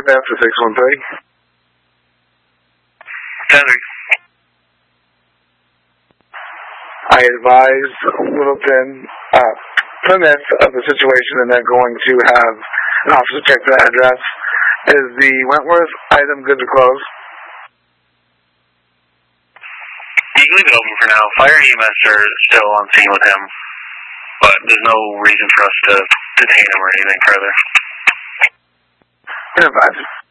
advance to 613. Henry. I advise Littleton Plymouth of the situation, and they're going to have an officer check the address. Is the Wentworth item good to close? You can leave it open for now. Fire and EMS are still on scene with him, but there's no reason for us to detain him or anything further. Advise.